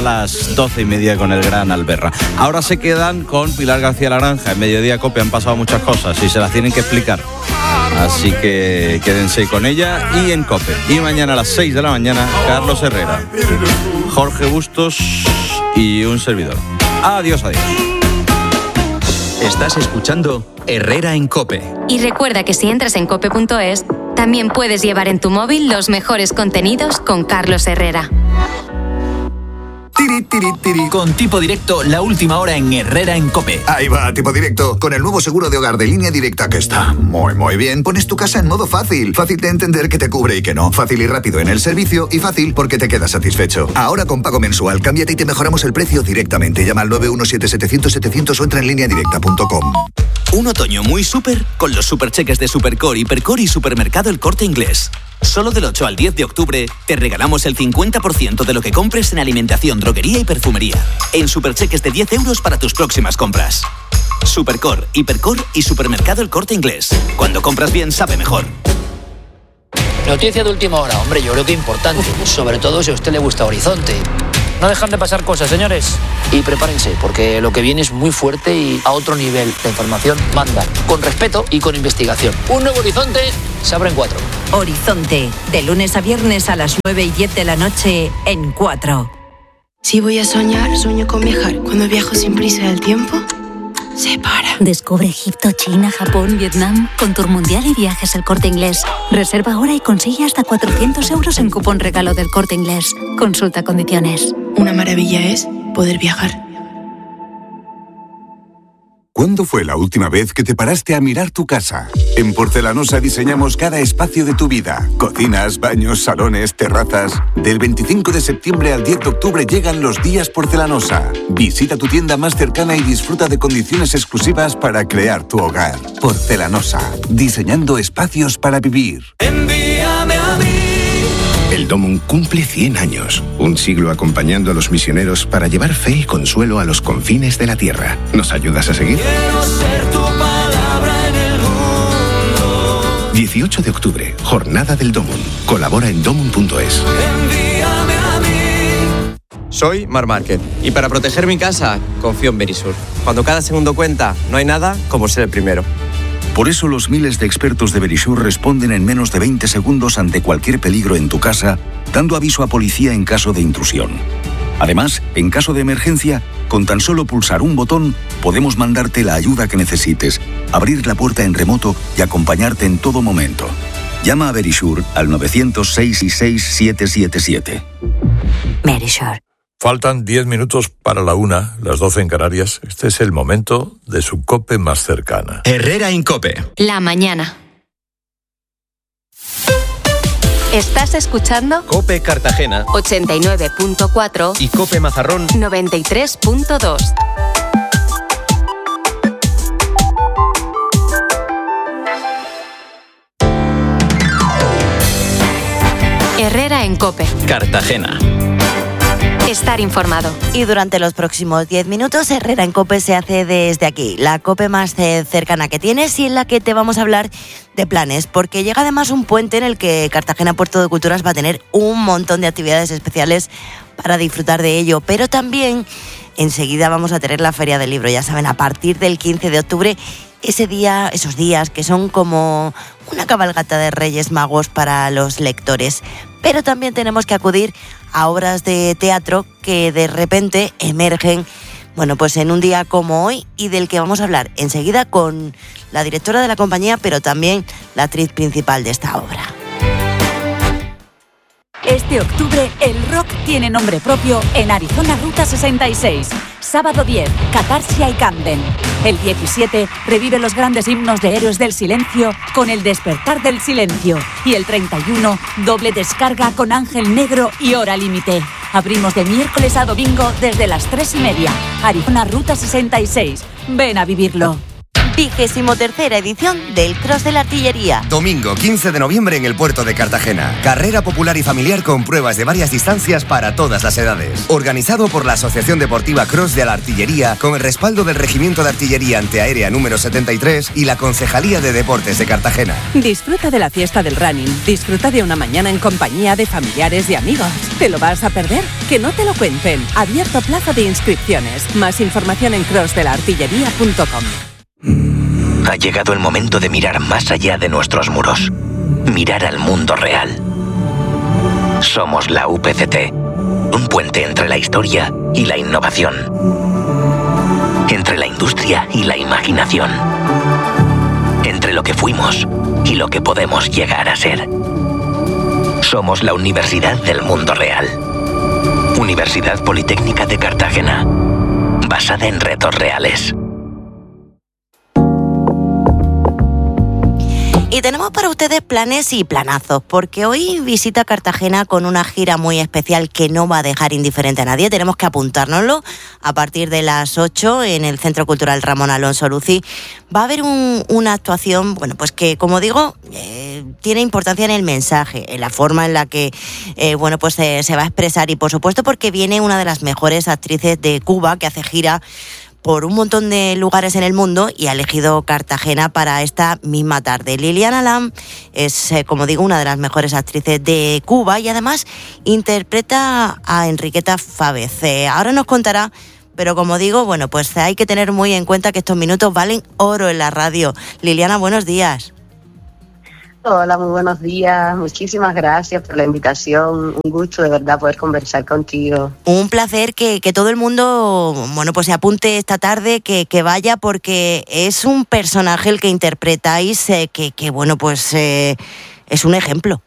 las 12:30 con el gran Alberra. Ahora se quedan con Pilar García Laranja. En Mediodía Cope han pasado muchas cosas y se las tienen que explicar. Así que quédense con ella y en Cope. Y mañana a las 6 de la mañana, Carlos Herrera, Jorge Bustos y un servidor. Adiós, adiós. Estás escuchando Herrera en Cope. Y recuerda que si entras en cope.es, también puedes llevar en tu móvil los mejores contenidos con Carlos Herrera. Tiri, tiri, tiri. Con Tipo Directo, la última hora en Herrera en Cope. Ahí va, Tipo Directo. Con el nuevo seguro de hogar de Línea Directa, que está muy bien. Pones tu casa en modo fácil. Fácil de entender que te cubre y que no. Fácil y rápido en el servicio y fácil porque te quedas satisfecho. Ahora con pago mensual, cámbiate y te mejoramos el precio directamente. Llama al 917-700-700 o entra en lineadirecta.com. Un otoño muy súper con los supercheques de Supercore, Hipercore y Supermercado El Corte Inglés. Solo del 8 al 10 de octubre te regalamos el 50% de lo que compres en alimentación, droguería y perfumería. En supercheques de 10 euros para tus próximas compras. Supercore, Hipercore y Supermercado El Corte Inglés. Cuando compras bien, sabe mejor. Noticia de última hora, hombre, yo creo que importante. Sobre todo si a usted le gusta Horizonte. No dejan de pasar cosas, señores. Y prepárense, porque lo que viene es muy fuerte y a otro nivel. La información manda, con respeto y con investigación. Un nuevo Horizonte se abre en 4. Horizonte, de lunes a viernes a las 9:10 de la noche en 4. Si voy a soñar, sueño con viajar. Cuando viajo sin prisa del tiempo, se para. Descubre Egipto, China, Japón, Vietnam con Tour Mundial y Viajes El Corte Inglés. Reserva ahora y consigue hasta 400 euros en cupón regalo del Corte Inglés. Consulta condiciones. Una maravilla es poder viajar. ¿Cuándo fue la última vez que te paraste a mirar tu casa? En Porcelanosa diseñamos cada espacio de tu vida. Cocinas, baños, salones, terrazas. Del 25 de septiembre al 10 de octubre llegan los días Porcelanosa. Visita tu tienda más cercana y disfruta de condiciones exclusivas para crear tu hogar. Porcelanosa, diseñando espacios para vivir. Envíame a mí. El Domum cumple 100 años, un siglo acompañando a los misioneros para llevar fe y consuelo a los confines de la tierra. ¿Nos ayudas a seguir? Quiero ser tu palabra en el mundo. 18 de octubre, Jornada del Domum. Colabora en domum.es. Envíame a mí. Soy Marc Márquez y para proteger mi casa confío en Verisur. Cuando cada segundo cuenta, no hay nada como ser el primero. Por eso los miles de expertos de Verisur responden en menos de 20 segundos ante cualquier peligro en tu casa, dando aviso a policía en caso de intrusión. Además, en caso de emergencia, con tan solo pulsar un botón, podemos mandarte la ayuda que necesites, abrir la puerta en remoto y acompañarte en todo momento. Llama a Verisur al 900-666-777. Verisur. Faltan 10 minutos para la 1, las 12 en Canarias. Este es el momento de su COPE más cercana. Herrera en COPE. La mañana. ¿Estás escuchando? COPE Cartagena 89.4 y COPE Mazarrón 93.2. Herrera en COPE Cartagena. Estar informado. Y durante los próximos 10 minutos, Herrera en COPE se hace desde aquí, la COPE más cercana que tienes y en la que te vamos a hablar de planes, porque llega además un puente en el que Cartagena Puerto de Culturas va a tener un montón de actividades especiales para disfrutar de ello, pero también enseguida vamos a tener la Feria del Libro, ya saben, a partir del 15 de octubre, esos días que son como una cabalgata de Reyes Magos para los lectores. Pero también tenemos que acudir a obras de teatro que de repente emergen, bueno, pues en un día como hoy y del que vamos a hablar enseguida con la directora de la compañía, pero también la actriz principal de esta obra. Este octubre el rock tiene nombre propio en Arizona Ruta 66. Sábado 10, Catarsia y Camden. El 17, revive los grandes himnos de Héroes del Silencio con El Despertar del Silencio. Y el 31, doble descarga con Ángel Negro y Hora Límite. Abrimos de miércoles a domingo desde las 3:30. Arizona Ruta 66. Ven a vivirlo. 23ª edición del Cross de la Artillería. Domingo 15 de noviembre en el puerto de Cartagena. Carrera popular y familiar con pruebas de varias distancias para todas las edades. Organizado por la Asociación Deportiva Cross de la Artillería con el respaldo del Regimiento de Artillería Antiaérea número 73 y la Concejalía de Deportes de Cartagena. Disfruta de la fiesta del running. Disfruta de una mañana en compañía de familiares y amigos. ¿Te lo vas a perder? Que no te lo cuenten. Abierto plazo de inscripciones. Más información en crossdelaartillería.com. Ha llegado el momento de mirar más allá de nuestros muros. Mirar al mundo real. Somos la UPCT. Un puente entre la historia y la innovación. Entre la industria y la imaginación. Entre lo que fuimos y lo que podemos llegar a ser. Somos la Universidad del Mundo Real. Universidad Politécnica de Cartagena. Basada en retos reales. Y tenemos para ustedes planes y planazos, porque hoy visita Cartagena con una gira muy especial que no va a dejar indiferente a nadie. Tenemos que apuntárnoslo. A partir de las 8 en el Centro Cultural Ramón Alonso Lucí va a haber una actuación, bueno, pues que, como digo, tiene importancia en el mensaje, en la forma en la que, bueno, pues se va a expresar, y por supuesto porque viene una de las mejores actrices de Cuba que hace gira por un montón de lugares en el mundo y ha elegido Cartagena para esta misma tarde. Liliana Lam es, como digo, una de las mejores actrices de Cuba y además interpreta a Enriqueta Fávez. Ahora nos contará, pero como digo, bueno, pues hay que tener muy en cuenta que estos minutos valen oro en la radio. Liliana, buenos días. Hola, muy buenos días. Muchísimas gracias por la invitación. Un gusto de verdad poder conversar contigo. Un placer que todo el mundo, bueno, pues se apunte esta tarde, que vaya, porque es un personaje el que interpretáis que bueno, pues es un ejemplo.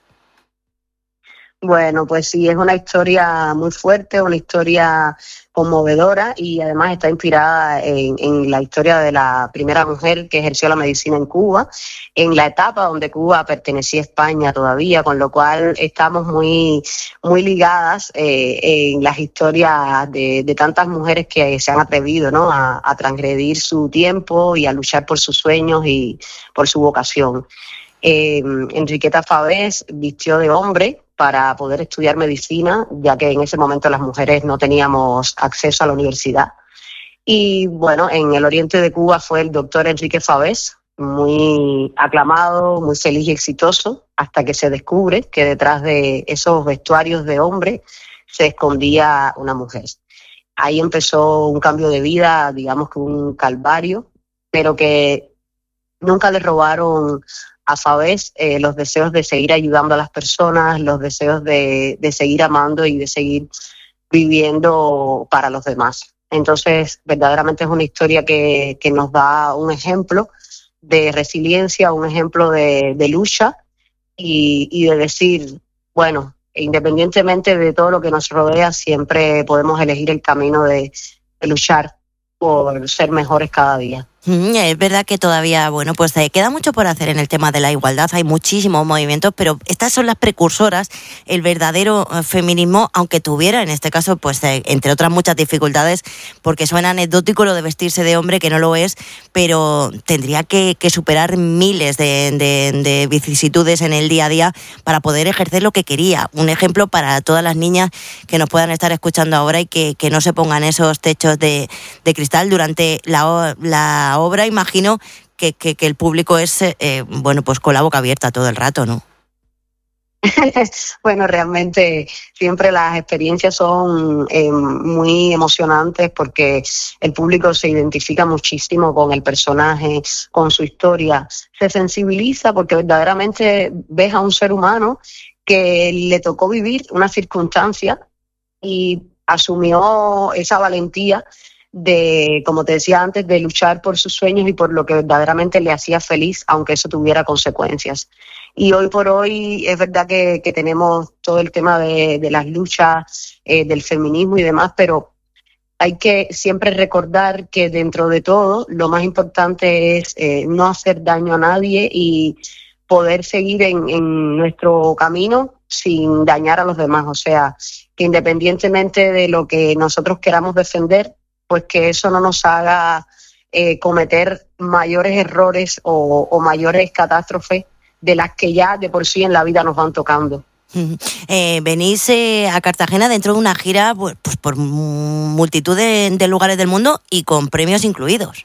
Bueno, pues sí, es una historia muy fuerte, una historia conmovedora y además está inspirada en la historia de la primera mujer que ejerció la medicina en Cuba, en la etapa donde Cuba pertenecía a España todavía, con lo cual estamos muy, muy ligadas en las historias de tantas mujeres que se han atrevido, ¿no?, a transgredir su tiempo y a luchar por sus sueños y por su vocación. Enriqueta Fávez vistió de hombre para poder estudiar medicina, ya que en ese momento las mujeres no teníamos acceso a la universidad. Y bueno, en el oriente de Cuba fue el doctor Enrique Fávez, muy aclamado, muy feliz y exitoso, hasta que se descubre que detrás de esos vestuarios de hombre se escondía una mujer. Ahí empezó un cambio de vida, digamos que un calvario, pero que nunca le robaron a Fávez los deseos de seguir ayudando a las personas, los deseos de seguir amando y de seguir viviendo para los demás. Entonces, verdaderamente es una historia que nos da un ejemplo de resiliencia, un ejemplo de lucha y de decir, bueno, independientemente de todo lo que nos rodea, siempre podemos elegir el camino de luchar por ser mejores cada día. Es verdad que todavía, bueno, pues queda mucho por hacer en el tema de la igualdad, hay muchísimos movimientos, pero estas son las precursoras, el verdadero feminismo, aunque tuviera en este caso, pues entre otras muchas dificultades, porque suena anecdótico lo de vestirse de hombre, que no lo es, pero tendría que superar miles de vicisitudes en el día a día para poder ejercer lo que quería. Un ejemplo para todas las niñas que nos puedan estar escuchando ahora y que no se pongan esos techos de cristal durante la obra. Imagino que el público es, bueno, pues con la boca abierta todo el rato, ¿no? Bueno, realmente siempre las experiencias son muy emocionantes porque el público se identifica muchísimo con el personaje, con su historia, se sensibiliza porque verdaderamente ves a un ser humano que le tocó vivir una circunstancia y asumió esa valentía de, como te decía antes, de luchar por sus sueños y por lo que verdaderamente le hacía feliz, aunque eso tuviera consecuencias. Y hoy por hoy es verdad que tenemos todo el tema de las luchas, del feminismo y demás, pero hay que siempre recordar que dentro de todo lo más importante es no hacer daño a nadie y poder seguir en nuestro camino sin dañar a los demás. O sea, que independientemente de lo que nosotros queramos defender, pues que eso no nos haga cometer mayores errores o mayores catástrofes de las que ya de por sí en la vida nos van tocando. Venís a Cartagena dentro de una gira pues por multitud de lugares del mundo y con premios incluidos.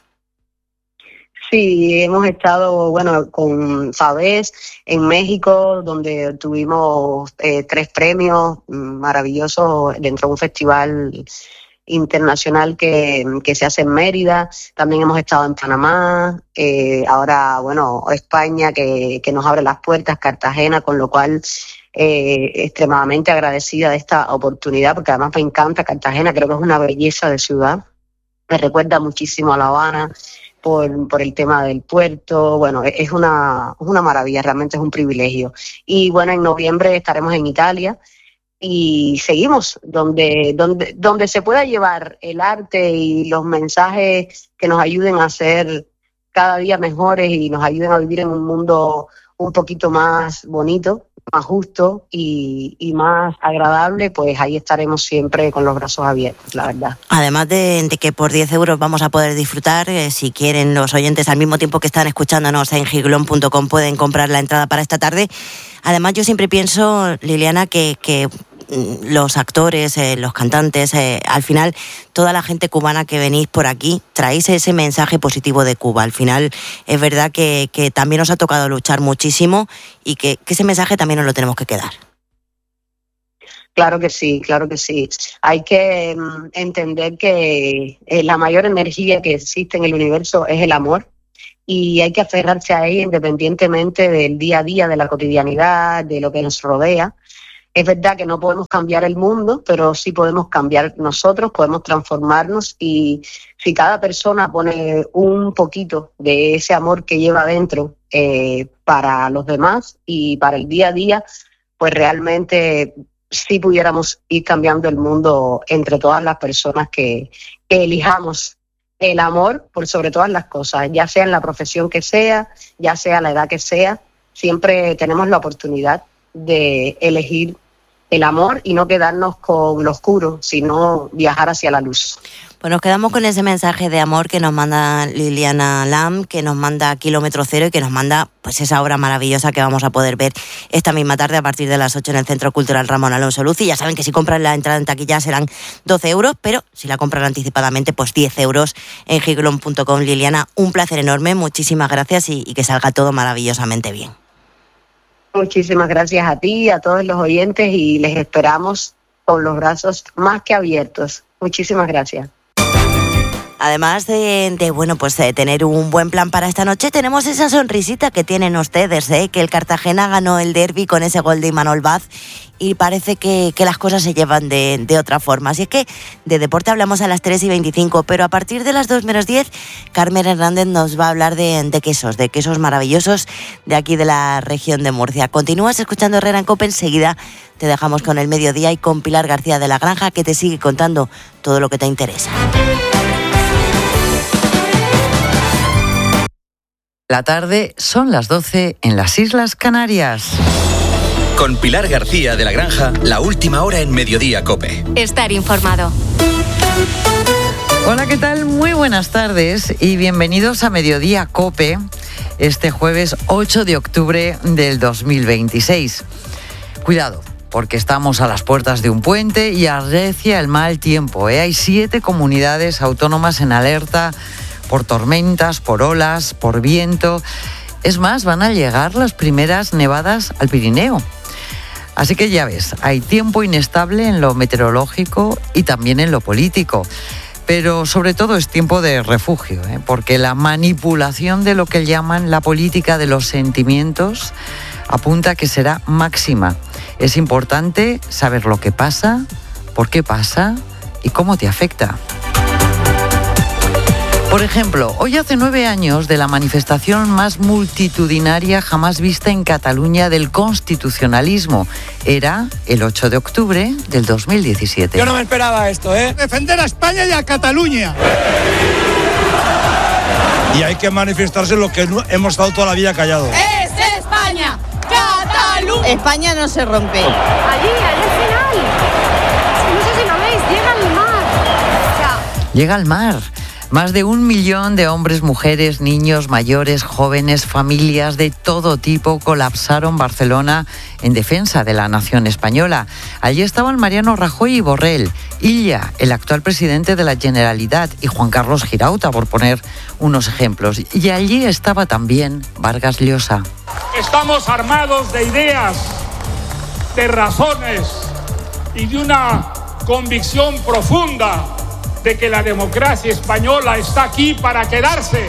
Sí, hemos estado, con Fabés en México, donde tuvimos 3 premios maravillosos dentro de un festival internacional que se hace en Mérida. También hemos estado en Panamá, ahora, España que nos abre las puertas, Cartagena, con lo cual extremadamente agradecida de esta oportunidad, porque además me encanta Cartagena, creo que es una belleza de ciudad, me recuerda muchísimo a La Habana por el tema del puerto. Es una maravilla, realmente es un privilegio. Y en noviembre estaremos en Italia y seguimos donde se pueda llevar el arte y los mensajes que nos ayuden a ser cada día mejores y nos ayuden a vivir en un mundo un poquito más bonito, más justo y más agradable, pues ahí estaremos siempre con los brazos abiertos, la verdad. Además de que por 10 euros vamos a poder disfrutar, si quieren los oyentes al mismo tiempo que están escuchándonos en giglón.com pueden comprar la entrada para esta tarde. Además yo siempre pienso, Liliana, que los actores, los cantantes, al final toda la gente cubana que venís por aquí traéis ese mensaje positivo de Cuba. Al final es verdad que también nos ha tocado luchar muchísimo y que ese mensaje también nos lo tenemos que quedar. Claro que sí, claro que sí. Hay que entender que la mayor energía que existe en el universo es el amor y hay que aferrarse a ella independientemente del día a día, de la cotidianidad, de lo que nos rodea. Es verdad que no podemos cambiar el mundo, pero sí podemos cambiar nosotros, podemos transformarnos y si cada persona pone un poquito de ese amor que lleva dentro para los demás y para el día a día, pues realmente sí pudiéramos ir cambiando el mundo entre todas las personas que elijamos el amor por sobre todas las cosas, ya sea en la profesión que sea, ya sea la edad que sea, siempre tenemos la oportunidad de elegir el amor y no quedarnos con lo oscuro, sino viajar hacia la luz. Pues nos quedamos con ese mensaje de amor que nos manda Liliana Lam, que nos manda Kilómetro Cero y que nos manda pues esa obra maravillosa que vamos a poder ver esta misma tarde a partir de las 8 en el Centro Cultural Ramón Alonso Luz. Y ya saben que si compran la entrada en taquilla serán 12 euros, pero si la compran anticipadamente, pues 10 euros en giglón.com. Liliana, un placer enorme, muchísimas gracias y que salga todo maravillosamente bien. Muchísimas gracias a ti, a todos los oyentes y les esperamos con los brazos más que abiertos. Muchísimas gracias. Además de tener un buen plan para esta noche, tenemos esa sonrisita que tienen ustedes, que el Cartagena ganó el derbi con ese gol de Imanol Vaz y parece que las cosas se llevan de otra forma. Así es que de deporte hablamos a las 3:25, pero a partir de las 2 menos 10, Carmen Hernández nos va a hablar de quesos maravillosos de aquí de la región de Murcia. Continúas escuchando Herrera en COPE, enseguida te dejamos con el mediodía y con Pilar García de la Granja, que te sigue contando todo lo que te interesa. La tarde son las 12 en las Islas Canarias. Con Pilar García de la Granja, la última hora en Mediodía COPE. Estar informado. Hola, ¿qué tal? Muy buenas tardes y bienvenidos a Mediodía COPE, este jueves 8 de octubre del 2026. Cuidado, porque estamos a las puertas de un puente y arrecia el mal tiempo. Hay 7 comunidades autónomas en alerta por tormentas, por olas, por viento. Es más, van a llegar las primeras nevadas al Pirineo. Así que ya ves, hay tiempo inestable en lo meteorológico y también en lo político. Pero sobre todo es tiempo de refugio, porque la manipulación de lo que llaman la política de los sentimientos apunta a que será máxima. Es importante saber lo que pasa, por qué pasa y cómo te afecta. Por ejemplo, hoy hace 9 años de la manifestación más multitudinaria jamás vista en Cataluña del constitucionalismo. Era el 8 de octubre del 2017. Yo no me esperaba esto, Defender a España y a Cataluña. Y hay que manifestarse lo que hemos estado toda la vida callados. ¡Es España! ¡Cataluña! España no se rompe. Allí al final. No sé si lo veis, llega al mar. Llega al mar. Más de 1 millón de hombres, mujeres, niños, mayores, jóvenes, familias de todo tipo colapsaron Barcelona en defensa de la nación española. Allí estaban Mariano Rajoy y Borrell, Illa, el actual presidente de la Generalitat, y Juan Carlos Girauta, por poner unos ejemplos. Y allí estaba también Vargas Llosa. Estamos armados de ideas, de razones y de una convicción profunda de que la democracia española está aquí para quedarse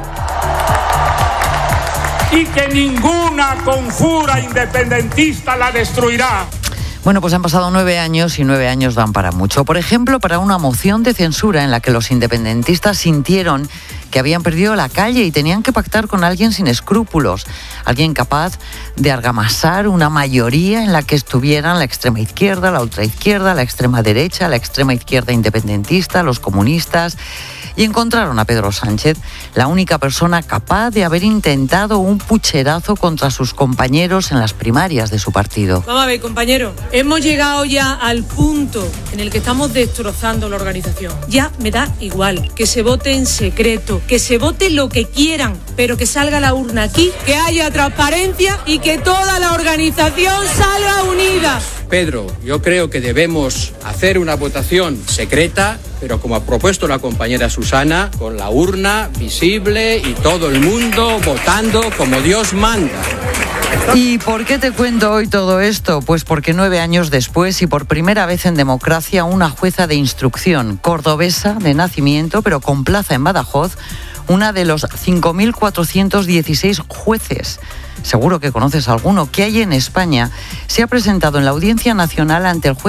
y que ninguna conjura independentista la destruirá. Bueno, pues han pasado 9 años y 9 años dan para mucho. Por ejemplo, para una moción de censura en la que los independentistas sintieron que habían perdido la calle y tenían que pactar con alguien sin escrúpulos, alguien capaz de argamasar una mayoría en la que estuvieran la extrema izquierda, la ultraizquierda, la extrema derecha, la extrema izquierda independentista, los comunistas. Y encontraron a Pedro Sánchez, la única persona capaz de haber intentado un pucherazo contra sus compañeros en las primarias de su partido. Vamos a ver, compañero, hemos llegado ya al punto en el que estamos destrozando la organización. Ya me da igual que se vote en secreto, que se vote lo que quieran, pero que salga la urna aquí, que haya transparencia y que toda la organización salga unida. Pedro, yo creo que debemos hacer una votación secreta, pero como ha propuesto la compañera Susana, con la urna visible y todo el mundo votando como Dios manda. ¿Y por qué te cuento hoy todo esto? Pues porque 9 años después y por primera vez en democracia, una jueza de instrucción cordobesa de nacimiento, pero con plaza en Badajoz, una de los 5.416 jueces, seguro que conoces alguno, que hay en España, se ha presentado en la Audiencia Nacional ante el juez